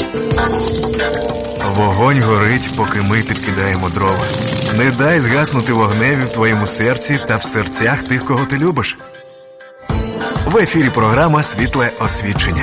Вогонь горить, поки ми підкидаємо дрова. Не дай згаснути вогневі в твоєму серці та в серцях тих, кого ти любиш. В ефірі програма «Світле освічення».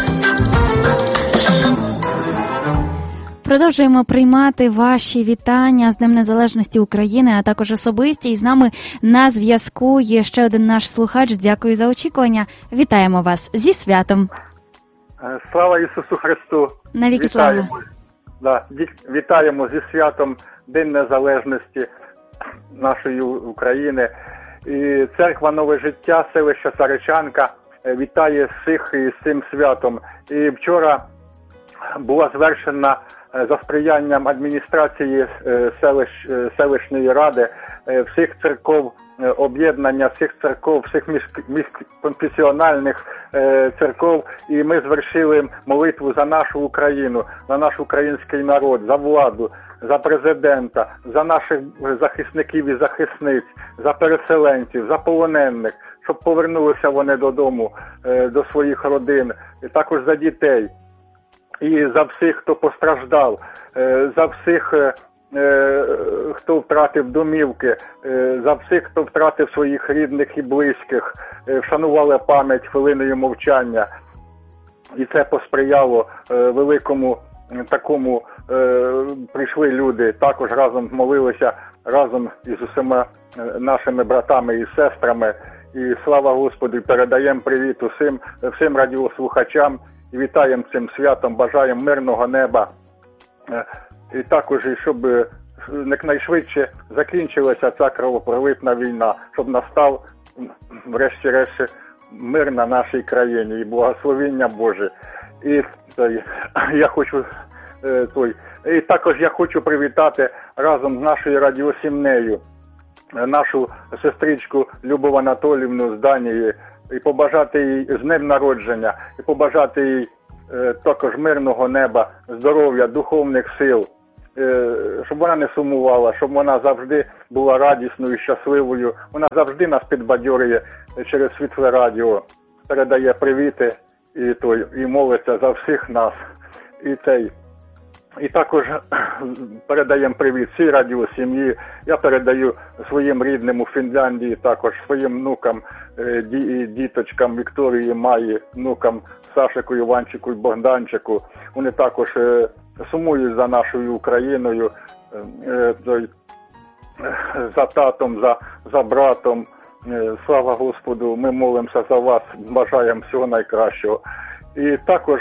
Продовжуємо приймати ваші вітання з Днем Незалежності України, а також особисті. І з нами на зв'язку є ще один наш слухач. Дякую за очікування. Вітаємо вас зі святом. Слава Ісусу Христу! Навіки слава! Вітаємо зі святом День Незалежності нашої України. І Церква Нове Життя, селище Саричанка вітає всіх із цим святом. І вчора була звершена за сприянням адміністрації селищної ради всіх церков, об'єднання всіх церков, всіх міжконфесіональних церков, і ми звершили молитву за нашу Україну, за наш український народ, за владу, за президента, за наших захисників і захисниць, за переселенців, за полонених, щоб повернулися вони додому, до своїх родин, і також за дітей. І за всіх, хто постраждав, за всіх, хто втратив домівки, за всіх, хто втратив своїх рідних і близьких, вшанували пам'ять хвилиною мовчання. І це посприяло великому такому, прийшли люди, також разом молилися, разом із усіма нашими братами і сестрами. І слава Господу, передаємо привіт всім радіослухачам. І вітаємо цим святом, бажаємо мирного неба. І також, щоб якнайшвидше закінчилася ця кровопролитна війна, щоб настав, врешті-решт, мир на нашій країні і благословення Боже. І також я хочу привітати разом з нашою радіосім'єю нашу сестричку Любов Анатоліївну з Данії, і побажати їй з днем народження, і побажати їй також мирного неба, здоров'я, духовних сил, щоб вона не сумувала, щоб вона завжди була радісною, щасливою. Вона завжди нас підбадьорює через Світле радіо, передає привіти і молиться за всіх нас. І також передаємо привіт всій радіосім'ї. Я передаю своїм рідним у Фінляндії, також своїм внукам, діточкам Вікторії, Маї, внукам Сашику, Іванчику і Богданчику. Вони також сумують за нашою Україною, за татом, за братом. Слава Господу, ми молимося за вас, бажаємо всього найкращого. І також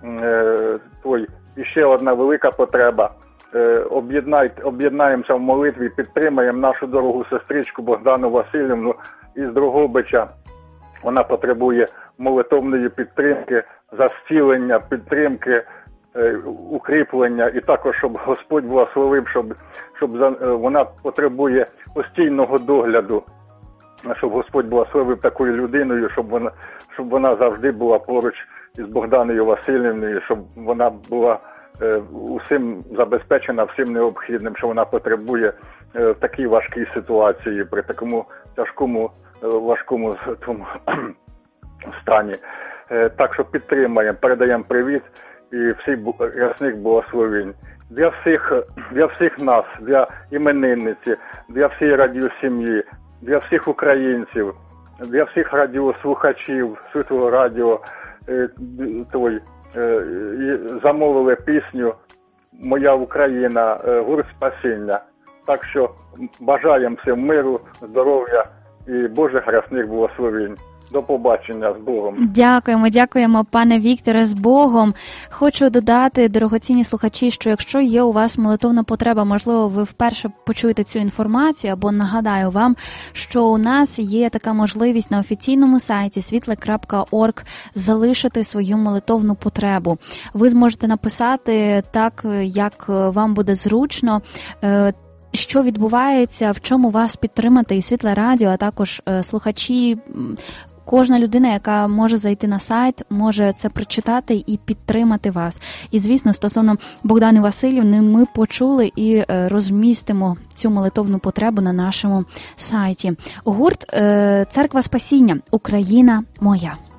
і ще одна велика потреба. Об'єднаємося в молитві, підтримаємо нашу дорогу сестричку Богдану Васильівну із Дрогобича. Вона потребує молитовної підтримки, зцілення, підтримки, укріплення. І також, щоб Господь благословив, щоб вона потребує постійного догляду. Щоб Господь благословив такою людиною, щоб вона завжди була поруч із Богданою Васильівною, щоб вона була усім забезпечена, всім необхідним, що вона потребує в такій важкій ситуації, при такому тяжкому, важкому стані. Так що підтримаємо, передаємо привіт і всіх ясних благословень. Для всіх нас, для іменинниці, для всієї радіосім'ї, для всіх українців, для всіх радіослухачів Світлого радіо замовили пісню «Моя Україна», гурт «Спасіння». Так що бажаємо всім миру, здоров'я і Божих рясних благословень. До побачення, з Богом. Дякуємо, пане Вікторе, з Богом. Хочу додати, дорогоцінні слухачі, що якщо є у вас молитовна потреба, можливо, ви вперше почуєте цю інформацію, або нагадаю вам, що у нас є така можливість на офіційному сайті світле.орг залишити свою молитовну потребу. Ви зможете написати так, як вам буде зручно, що відбувається, в чому вас підтримати, і Світле радіо, а також слухачі. Кожна людина, яка може зайти на сайт, може це прочитати і підтримати вас. І, звісно, стосовно Богдани Васильівни, ми почули і розмістимо цю молитовну потребу на нашому сайті. Гурт «Церква Спасіння. Україна моя».